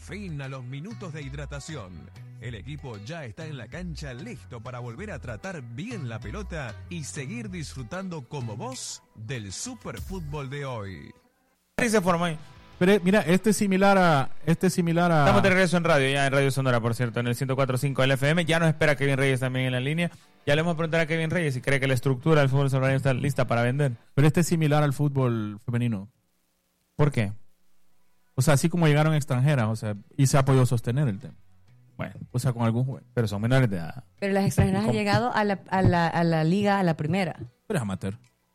Fin a los minutos de hidratación. El equipo ya está en la cancha listo para volver a tratar bien la pelota y seguir disfrutando como vos del superfútbol de hoy. Y se formó ahí. Pero mira, este es similar a... Estamos de regreso en radio, ya en Radio Sonora, por cierto, en el 104.5 del FM. Ya nos espera Kevin Reyes también en la línea. Ya le vamos a preguntar a Kevin Reyes si cree que la estructura del fútbol salvadoreño está lista para vender. Pero este es similar al fútbol femenino. ¿Por qué? O sea, así como llegaron extranjeras, o sea, y se ha podido sostener el tema. Bueno, O sea, con algún juego. pero son menores de edad. Pero las extranjeras han llegado a la liga, a la primera. Pero es amateur.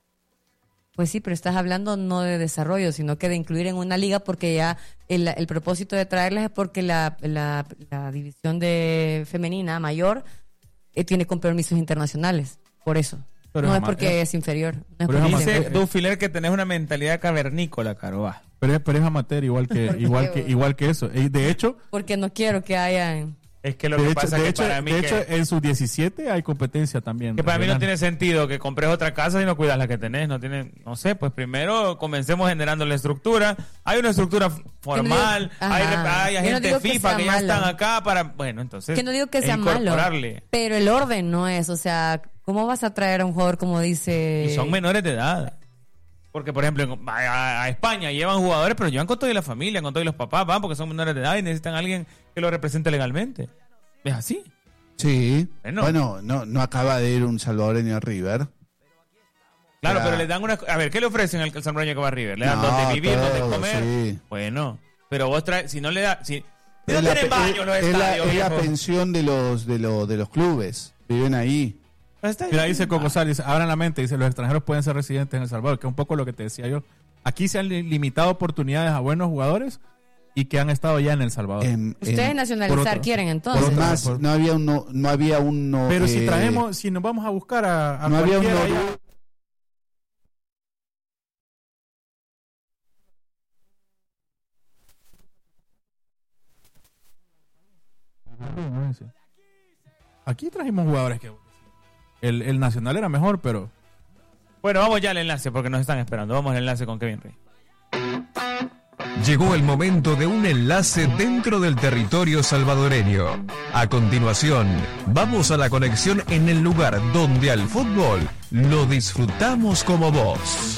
Pues sí, pero estás hablando no de desarrollo, sino que de incluir en una liga, porque ya el propósito de traerlas es porque la división de femenina mayor tiene compromisos internacionales, por eso. Pero no es es porque es inferior. No es pero porque es es Dice inferior. Dufiler que tenés una mentalidad cavernícola, Caroba. Pero es amateur igual que eso. Y de hecho, Porque no quiero que hayan... Es que lo que pasa es que para mí... de hecho, en sus 17 hay competencia también. Que para mí no regional. tiene sentido que compres otra casa y no cuidas la que tenés. No sé, pues primero comencemos generando la estructura. Hay una estructura formal, hay Yo no agentes digo que FIFA sea que ya malo. están acá para... Bueno, entonces... Que no digo que es sea malo, incorporarle. pero el orden no es, o sea, ¿cómo vas a traer a un jugador como dice... Y son menores de edad. Porque, por ejemplo, a España llevan jugadores, pero llevan con toda la familia, con todos los papás, van porque son menores de edad y necesitan a alguien que lo represente legalmente. ¿Es así? Sí. Bueno. Bueno, no acaba de ir un salvadoreño a River. Claro, Ya. pero le dan una... A ver, ¿qué le ofrecen al salvadoreño que va a River? ¿Le dan No, donde vivir, donde todo, comer? sí. Bueno, pero vos traes... Si no le da... Si no Es la tienen pe- baño los es estadios, la viejo. pensión de los clubes. Viven ahí. Está Mira, bien. dice Coco Sal, dice, abran la mente, dice, los extranjeros pueden ser residentes en El Salvador, que es un poco lo que te decía yo. Aquí se han limitado oportunidades a buenos jugadores y que han estado ya en El Salvador. Ustedes por nacionalizar otro- quieren Por entonces. más, no había uno. Pero si traemos, si nos vamos a buscar a no había cualquiera uno. allá- Aquí trajimos jugadores que... El Nacional era mejor, pero... Bueno, vamos ya al enlace porque nos están esperando. Vamos al enlace con Kevin Rey. Llegó el momento de un enlace dentro del territorio salvadoreño. A continuación, vamos a la conexión en el lugar donde al fútbol lo disfrutamos como vos.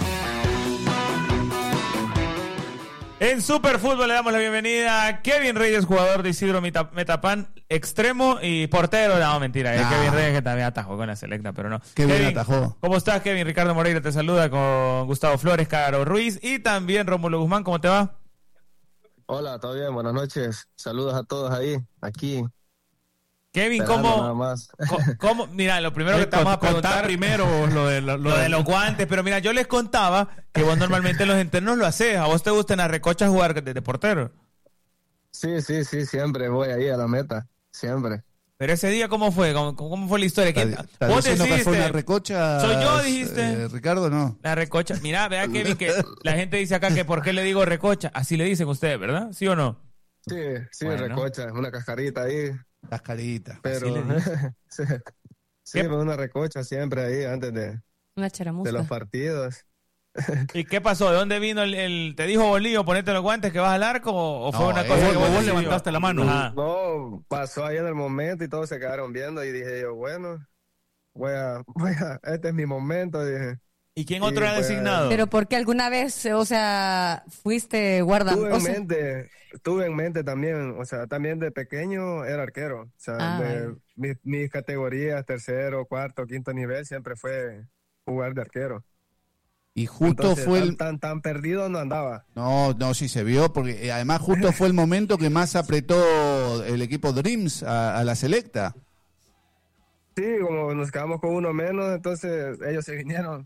En Superfútbol le damos la bienvenida a Kevin Reyes, jugador de Isidro Metapán, extremo y portero. No, mentira, es Kevin Reyes que también atajó con la selecta, pero no. Qué bien Kevin, atajó. ¿cómo estás, Kevin? Ricardo Moreira te saluda con Gustavo Flores, Caro Ruiz y también Rómulo Guzmán. ¿Cómo te va? Hola, todo bien, buenas noches. Saludos a todos ahí, aquí. Kevin, Esperando nada ¿cómo? más. ¿Cómo? Mira, lo primero que te vamos a Contar preguntar primero lo de lo de los guantes, pero mira, yo les contaba que vos normalmente en los internos lo haces. ¿A vos te gusta en la recocha jugar de portero? Sí, siempre voy ahí a la meta, siempre. Pero ese día, ¿cómo fue? ¿Cómo fue la historia? ¿Quién- ¿Estás vos diciendo que fue decidiste? una recocha? Soy yo, dijiste. Ricardo, no. La recocha. Mira, vea, Kevin, que la gente dice acá que ¿por qué le digo recocha? Así le dicen ustedes, ¿verdad? ¿Sí o no? Sí, Bueno. recocha, una cascarita ahí, Cascarita. pero sí, ¿Qué? pues una recocha siempre ahí antes de Una los charamusca. partidos. ¿Y qué pasó? ¿De dónde vino te dijo Bolillo, ponete los guantes que vas al arco o fue No, una cosa que vos decidió? levantaste la mano. Ajá. No, pasó ahí en el momento y todos se quedaron viendo y dije yo, bueno, este es mi momento, dije. ¿Y quién Y otro era pues, designado? Pero porque alguna vez, o sea, fuiste guarda... Tuve o en sea, mente también, o sea, también de pequeño era arquero. O sea, Ah, mis categorías, tercero, cuarto, quinto nivel, siempre fue jugar de arquero. Y justo Entonces, fue el... tan perdido no andaba. No, sí se vio, porque además justo fue el momento que más apretó el equipo Dreams a la selecta. Sí, como nos quedamos con uno menos, entonces ellos se vinieron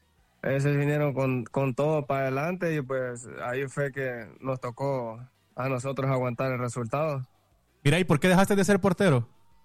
con todo para adelante y pues ahí fue que nos tocó a nosotros aguantar el resultado. Mira, ¿y por qué dejaste de ser portero?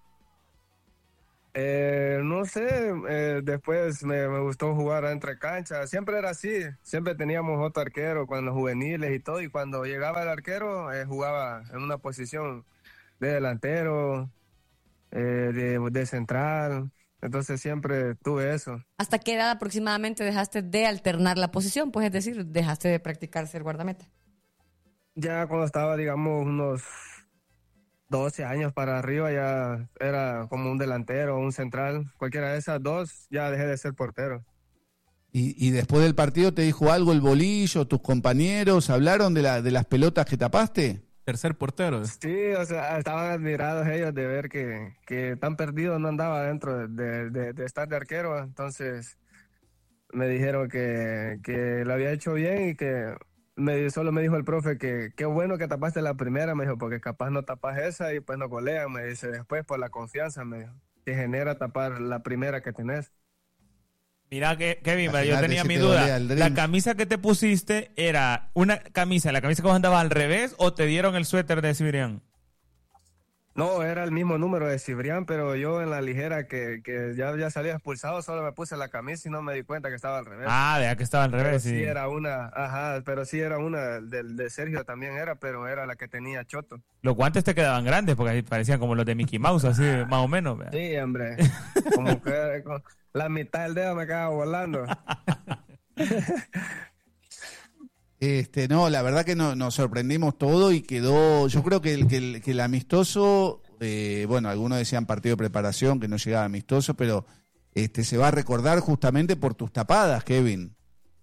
No sé, después me gustó jugar entre canchas, siempre era así, siempre teníamos otro arquero cuando juveniles y todo, y cuando llegaba el arquero jugaba en una posición de delantero, de central, entonces siempre tuve eso. ¿hasta qué edad aproximadamente dejaste de alternar la posición? Pues es decir, dejaste de practicar ser guardameta. Ya cuando estaba, digamos, unos 12 años para arriba, ya era como un delantero, un central. Cualquiera de esas dos, ya dejé de ser portero. Y después del partido te dijo algo el bolillo, tus compañeros, ¿hablaron de las pelotas que tapaste? Tercer portero. Sí, o sea, estaban admirados ellos de ver que tan perdido no andaba dentro de estar de arquero. Entonces me dijeron que lo había hecho bien y que solo me dijo el profe que qué bueno que tapaste la primera, me dijo, porque capaz no tapas esa y pues no golean, me dice, después por la confianza, me dijo, que genera tapar la primera que tenés. Mira que, Kevin, yo Imagínate tenía si mi te duda. dolía el ¿La Dreams. camisa que te pusiste era la camisa que vos andabas al revés o te dieron el suéter de Cibrián? No, era el mismo número de Cibrián, pero yo en la ligera que ya salía expulsado, solo me puse la camisa y no me di cuenta que estaba al revés. Ah, de que estaba al Pero revés, sí sí. era una, ajá, pero sí era una de Sergio también era, pero era la que tenía Choto. Los guantes te quedaban grandes porque ahí parecían como los de Mickey Mouse, así más o menos. ¿Vea? Sí, hombre, como que la mitad del dedo me quedaba volando. No, la verdad que nos sorprendimos todo y quedó, yo creo que el amistoso, bueno, algunos decían partido de preparación, que no llegaba amistoso, pero se va a recordar justamente por tus tapadas, Kevin.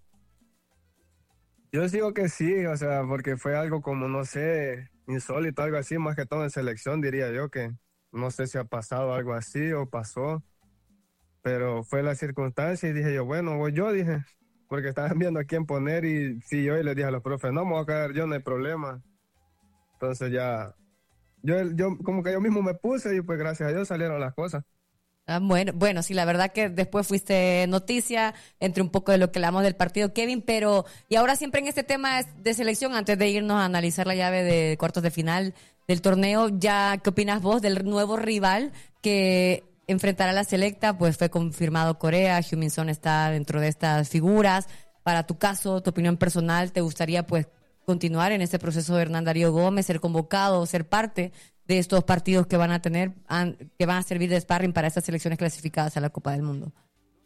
Yo digo que sí, o sea, porque fue algo como, no sé, insólito, algo así, más que todo en selección, diría yo, que no sé si ha pasado algo así o pasó, pero fue la circunstancia y dije yo, bueno, voy yo, dije, porque estaban viendo a quién poner y sí, yo y les dije a los profes, no, me voy a quedar yo, no hay problema. Entonces ya, yo como que yo mismo me puse y pues gracias a Dios salieron las cosas. Ah, bueno, sí, la verdad que después fuiste noticia entre un poco de lo que hablamos del partido, Kevin, pero y ahora siempre en este tema de selección, antes de irnos a analizar la llave de cuartos de final del torneo, ya, ¿qué opinas vos del nuevo rival que enfrentará a la selecta? Pues fue confirmado Corea, Heung-min Son está dentro de estas figuras. Para tu caso, tu opinión personal, ¿te gustaría pues continuar en este proceso de Hernán Darío Gómez, ser convocado, ser parte de estos partidos que van a tener, que van a servir de sparring para estas selecciones clasificadas a la Copa del Mundo?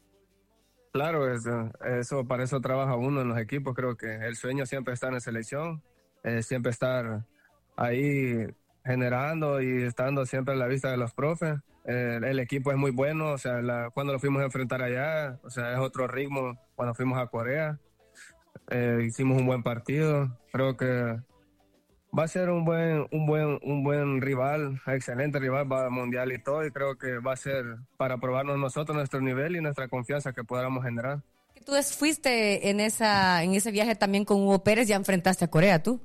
Claro, eso para eso trabaja uno en los equipos. Creo que el sueño siempre está en la selección, siempre estar ahí generando y estando siempre a la vista de los profes. El equipo es muy bueno, o sea, cuando lo fuimos a enfrentar allá, o sea, es otro ritmo cuando fuimos a Corea. Hicimos un buen partido. Creo que va a ser un buen rival, excelente rival, va al mundial y todo, y creo que va a ser para probarnos nosotros nuestro nivel y nuestra confianza que podamos generar. Tú fuiste en ese viaje también con Hugo Pérez, ya enfrentaste a Corea, ¿tú?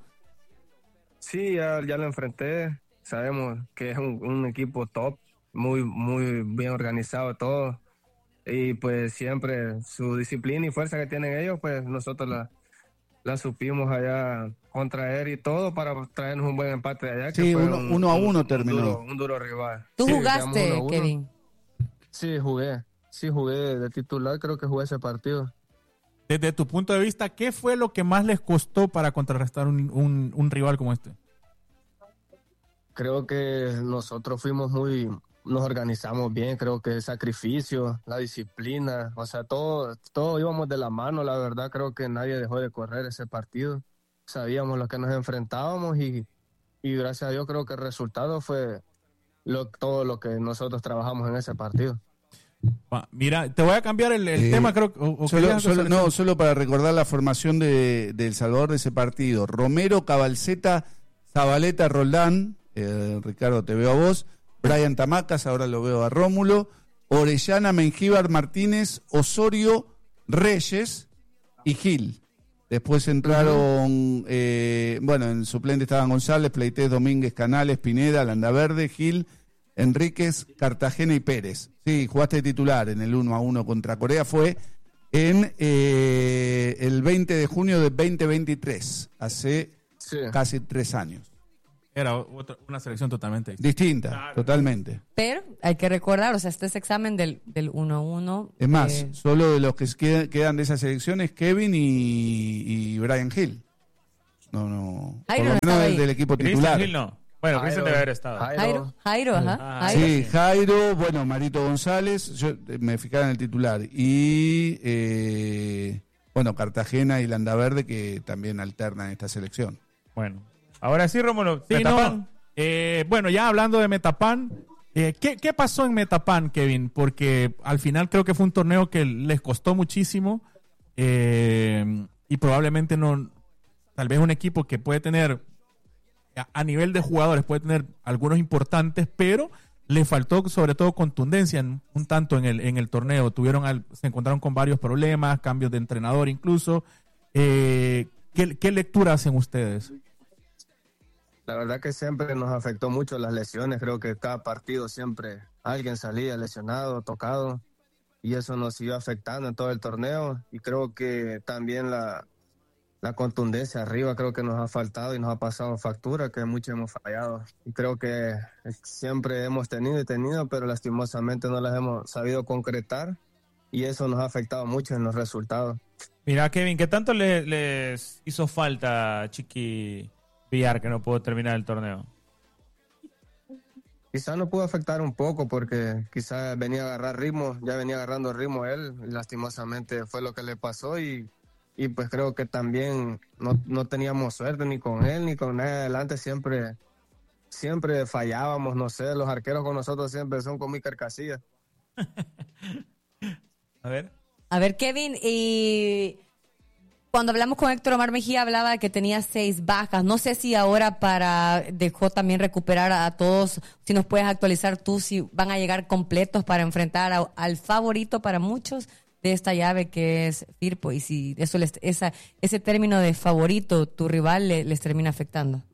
Sí, ya lo enfrenté. Sabemos que es un equipo top, muy bien organizado todo. Y pues siempre su disciplina y fuerza que tienen ellos, pues nosotros la supimos allá contraer y todo para traernos un buen empate de allá. Sí, que fue 1-1 terminó. Un duro rival. ¿Tú Sí, jugaste, quedamos 1-1. Kevin? Sí, jugué de titular, creo que jugué ese partido. Desde tu punto de vista, ¿qué fue lo que más les costó para contrarrestar un rival como este? Creo que nosotros nos organizamos bien, creo que el sacrificio, la disciplina, o sea, todo íbamos de la mano, la verdad, creo que nadie dejó de correr ese partido. Sabíamos lo que nos enfrentábamos y gracias a Dios creo que el resultado fue todo lo que nosotros trabajamos en ese partido. Mira, te voy a cambiar el tema, creo. Solo para recordar la formación de El Salvador de ese partido. Romero, Cabalceta, Zabaleta, Roldán, Ricardo, te veo a vos, Brian Tamacas, ahora lo veo a Rómulo, Orellana, Mengíbar, Martínez, Osorio, Reyes y Gil. Después entraron, en suplente estaban González, Pleités, Domínguez, Canales, Pineda, Landaverde, Gil, Enríquez, Cartagena y Pérez. Sí, jugaste de titular en el 1-1 contra Corea, fue en el 20 de junio de 2023, hace casi 3 años. Era una selección totalmente distinta. Claro. Totalmente. Pero hay que recordar, o sea, este es examen del 1-1. Es más, solo de los que quedan de esas selecciones, Kevin y Brian Hill. No. Jairo por lo no menos del equipo titular. Hill no. Bueno, Cristian debe haber estado. Jairo, ajá. Sí, Jairo, Marito González, yo me fijaba en el titular. Y, Cartagena y Landaverde, que también alternan esta selección. Bueno, Ahora sí, Rómulo. Sí, Metapan. bueno, ya hablando de Metapan, ¿qué pasó en Metapan, Kevin? Porque al final creo que fue un torneo que les costó muchísimo y probablemente no, tal vez un equipo que puede tener, a nivel de jugadores, puede tener algunos importantes, pero le faltó sobre todo contundencia un tanto en el torneo. Se encontraron con varios problemas, cambios de entrenador incluso. ¿Qué lectura hacen ustedes? La verdad que siempre nos afectó mucho las lesiones. Creo que cada partido siempre alguien salía lesionado, tocado, y eso nos siguió afectando en todo el torneo. Y creo que también la contundencia arriba creo que nos ha faltado y nos ha pasado factura, que mucho hemos fallado. Y creo que siempre hemos tenido, pero lastimosamente no las hemos sabido concretar, y eso nos ha afectado mucho en los resultados. Mira, Kevin, ¿qué tanto les hizo falta a Chiqui Villar que no pudo terminar el torneo? Quizás nos pudo afectar un poco porque quizás venía a agarrar ritmo, ya venía agarrando ritmo él, y lastimosamente fue lo que le pasó, y pues creo que también no teníamos suerte ni con él ni con nadie adelante, siempre fallábamos, no sé, los arqueros con nosotros siempre son como Iker Casillas. A ver, Kevin, y cuando hablamos con Héctor Omar Mejía hablaba de que tenía 6 bajas. No sé si ahora dejó también recuperar a todos, si nos puedes actualizar tú, si van a llegar completos para enfrentar al favorito para muchos de esta llave que es Firpo, y si eso ese término de favorito, tu rival, les termina afectando.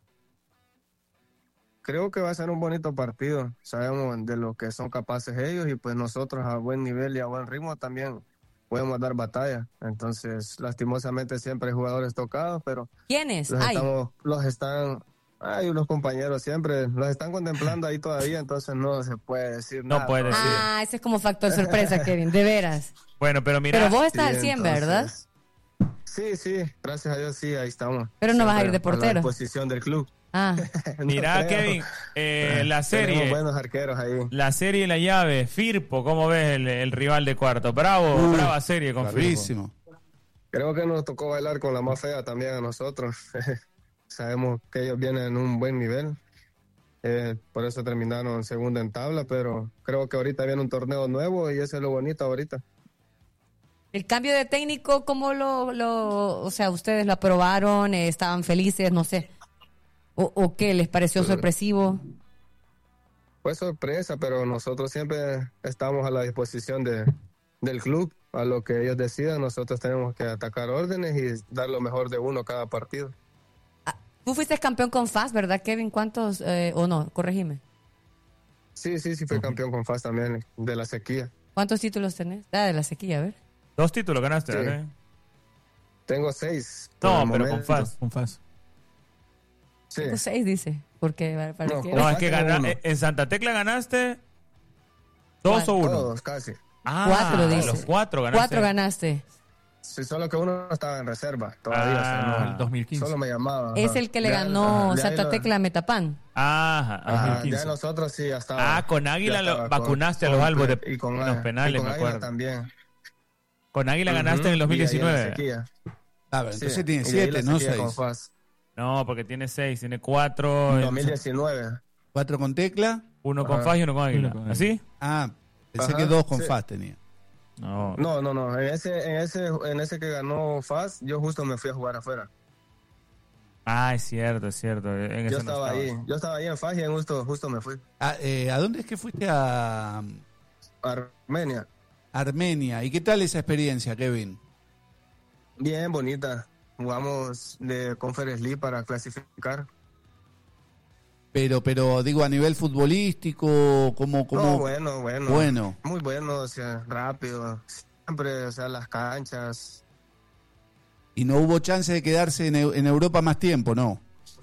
Creo que va a ser un bonito partido. Sabemos de lo que son capaces ellos, y pues nosotros a buen nivel y a buen ritmo también podemos dar batalla. Entonces, lastimosamente siempre hay jugadores tocados, pero ¿quiénes? Hay unos compañeros siempre, los están contemplando ahí todavía, entonces no se puede decir nada. No puede decir. Ese es como factor sorpresa, Kevin, de veras. Bueno, pero mira. Pero vos estás al 100, entonces, ¿verdad? Sí, gracias a Dios sí, ahí estamos. Pero no siempre vas a ir de portero. a la disposición del club. Mira, No Kevin, la serie. Tenemos buenos arqueros ahí. La serie y la llave, Firpo, ¿cómo ves el rival de cuarto? Brava serie con bravísimo. Firpo. Creo que nos tocó bailar con la más fea también a nosotros. Sabemos que ellos vienen en un buen nivel. Por eso terminaron segunda en tabla, pero creo que ahorita viene un torneo nuevo y eso es lo bonito ahorita. El cambio de técnico, ¿cómo o sea, ustedes lo aprobaron? ¿Estaban felices? No sé. ¿O qué? ¿Les pareció sorpresivo? Fue sorpresa, pero nosotros siempre estamos a la disposición del club. A lo que ellos decidan, nosotros tenemos que atacar órdenes y dar lo mejor de uno cada partido. Tú fuiste campeón con FAS, ¿verdad, Kevin? ¿Cuántos? ¿O no? Corregime. Sí, fui campeón con FAS también, de la sequía. ¿Cuántos títulos tenés? De la sequía, a ver. 2 títulos ganaste, Sí. ¿verdad? Tengo 6. No, pero con FAS. Con FAS. Sí. Tengo 6, dice. Porque No, No, es que Tengo uno. en Santa Tecla ganaste 2 o 1. Todos, casi. 4, dice. Los 4 ganaste. 4 ganaste. Sí, solo que uno estaba en reserva todavía. Ah, o sea, el 2015. Solo me llamaba. Es ajá. el que le Ya, ganó ajá, ya Santa lo- Tecla a Metapan. Ajá. Ajá, 2015. ya nosotros sí, ya estaba. Con Águila ya estaba vacunaste a los albos de y con, en los penales, y con me Águila acuerdo. también. Con Águila ganaste en el Ujú, y ahí en la 2019. sequía. A ver, entonces Sí, tiene y de ahí 7, la no sequía con 6. FAS. No, porque tiene 6, tiene 4. 2019. 4 con Tecla. 1 con Ajá. FAS y 1 con Águila. Uno con Águila. ¿Así? Pensé Ajá, que 2 con sí. FAS tenía. No. No. En ese que ganó FAS, yo justo me fui a jugar afuera. Es cierto. En ese Yo no estaba ahí. estabas. Yo estaba ahí en FAS y justo me fui. ¿A dónde es que fuiste? A Armenia. Armenia. ¿Y qué tal esa experiencia, Kevin? Bien bonita. Jugamos de Conference League para clasificar. Pero digo, a nivel futbolístico, ¿cómo? No, bueno. Bueno. Muy bueno, o sea, rápido. Siempre, o sea, las canchas. Y no hubo chance de quedarse en Europa más tiempo, ¿no?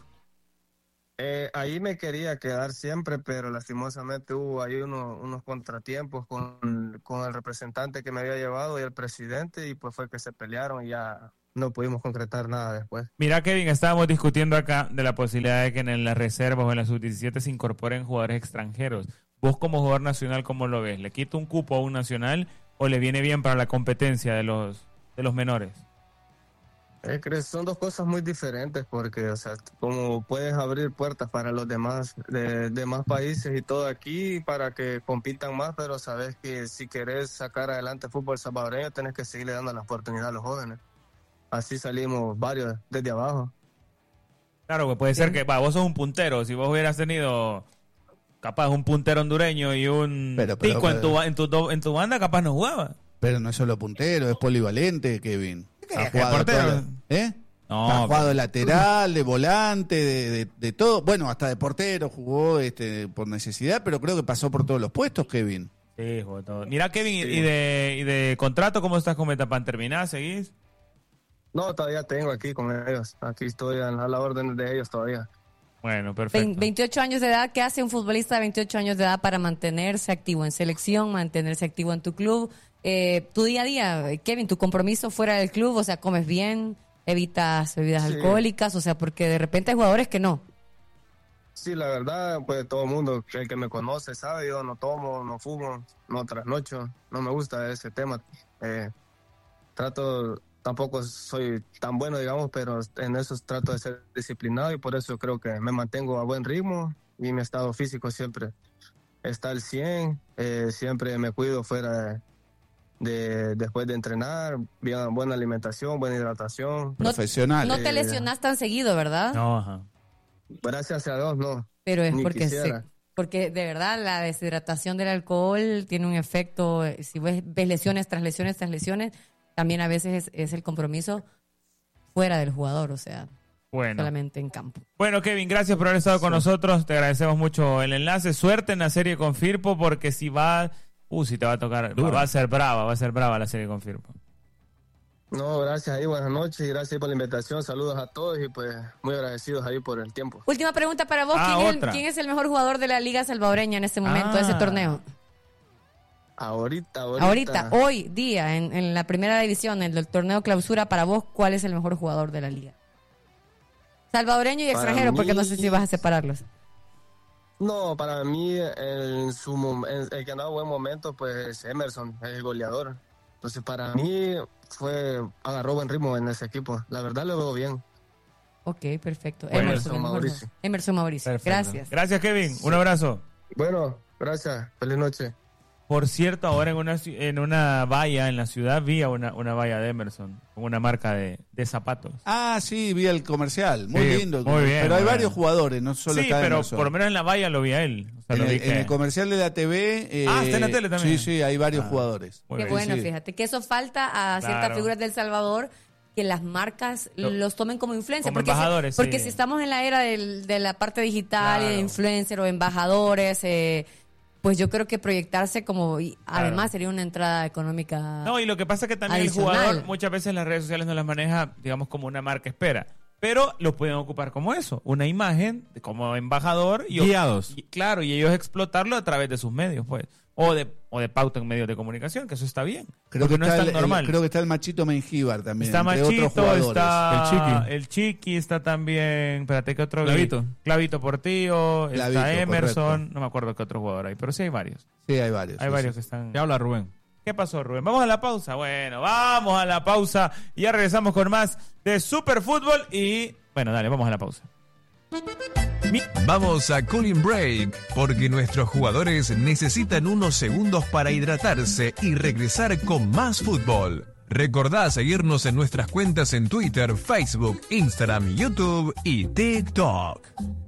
Ahí me quería quedar siempre, pero lastimosamente hubo ahí unos contratiempos con el representante que me había llevado y el presidente, y pues fue que se pelearon y ya no pudimos concretar nada después. Mira, Kevin, estábamos discutiendo acá de la posibilidad de que en las reservas o en la sub-17 se incorporen jugadores extranjeros. Vos como jugador nacional, ¿cómo lo ves? ¿Le quita un cupo a un nacional o le viene bien para la competencia de los menores? Son dos cosas muy diferentes porque, o sea, como puedes abrir puertas para los demás, de demás países y todo aquí para que compitan más, pero sabes que si querés sacar adelante el fútbol salvadoreño tenés que seguirle dando la oportunidad a los jóvenes. Así salimos varios desde abajo. Claro, que puede ser que vos sos un puntero. Si vos hubieras tenido capaz un puntero hondureño y un tico en tu banda, capaz no jugaba. Pero no es solo puntero, es polivalente, Kevin. Ha jugado portero? No, ha jugado de lateral, de volante, de todo. Bueno, hasta de portero jugó por necesidad, pero creo que pasó por todos los puestos, Kevin. Sí, jugó todo. Mira, Kevin, sí. ¿Y de contrato cómo estás con Metapan? ¿Terminás? ¿Seguís? No, todavía tengo aquí con ellos. Aquí estoy a la orden de ellos todavía. Bueno, perfecto. 28 años de edad, ¿qué hace un futbolista de 28 años de edad para mantenerse activo en selección, mantenerse activo en tu club? Tu día a día, Kevin, tu compromiso fuera del club, o sea, comes bien, evitas bebidas alcohólicas, o sea, porque de repente hay jugadores que no. Sí, la verdad, pues todo el mundo, el que me conoce sabe, yo no tomo, no fumo, no trasnocho, no me gusta ese tema. Tampoco soy tan bueno, digamos, pero en eso trato de ser disciplinado y por eso creo que me mantengo a buen ritmo y mi estado físico siempre está al 100, siempre me cuido fuera después de entrenar, bien, buena alimentación, buena hidratación. Profesional. No te lesionas tan seguido, ¿verdad? No, ajá. Gracias a Dios, no. Pero es porque de verdad la deshidratación del alcohol tiene un efecto, si ves lesiones tras lesiones tras lesiones, también a veces es el compromiso fuera del jugador, o sea, solamente en campo. Bueno, Kevin, gracias por haber estado con nosotros. Te agradecemos mucho el enlace. Suerte en la serie con Firpo, porque si va... si te va a tocar... Va a ser brava la serie con Firpo. No, gracias ahí, buenas noches y gracias por la invitación. Saludos a todos y pues muy agradecidos ahí por el tiempo. Última pregunta para vos. ¿Quién es el mejor jugador de la Liga Salvadoreña en este momento, de ese torneo? Ahorita, hoy día, en la primera división, en el torneo clausura, para vos, ¿cuál es el mejor jugador de la liga? Salvadoreño y extranjero, porque no sé si vas a separarlos. No, para mí, el que andaba en buen momento, pues Emerson, el goleador. Entonces, para mí, agarró buen ritmo en ese equipo. La verdad, lo veo bien. Ok, perfecto. Bueno, Emerson Mauricio. Perfecto. Gracias. Gracias, Kevin. Un abrazo. Bueno, gracias. Feliz noche. Por cierto, ahora en una valla en la ciudad vi una valla de Emerson, con una marca de zapatos. Ah, sí, vi el comercial. Muy lindo. Muy bien. Pero hay varios jugadores, no solo está pero Emerson. por lo menos en la valla lo vi a él. O sea, en el comercial de la TV... está en la tele también. Sí, hay varios jugadores. Qué bueno, fíjate, que eso falta a ciertas figuras del Salvador, que las marcas los tomen como influencers. Como embajadores, porque si estamos en la era de la parte digital, y de influencer o embajadores... pues yo creo que proyectarse además sería una entrada económica. No, y lo que pasa es que también adicional. El jugador muchas veces las redes sociales no las maneja, digamos, como una marca espera. Pero lo pueden ocupar como eso, una imagen como embajador. Guiados. Claro, y ellos explotarlo a través de sus medios, pues. O de pauta en medios de comunicación, que eso está bien. Creo que no es tan normal. Creo que está el Machito Mengíbar también. Está Machito, está el Chiqui, está también, espérate, ¿qué otro? Clavito Portillo, está Emerson, correcto. No me acuerdo qué otro jugador hay, pero sí hay varios. Sí, hay varios. Hay varios que están... Te habla Rubén. ¿Qué pasó, Rubén? ¿Vamos a la pausa? Bueno, vamos a la pausa y ya regresamos con más de Superfútbol y... Bueno, dale, vamos a la pausa. Vamos a Cooling Break, porque nuestros jugadores necesitan unos segundos para hidratarse y regresar con más fútbol. Recordá seguirnos en nuestras cuentas en Twitter, Facebook, Instagram, YouTube y TikTok.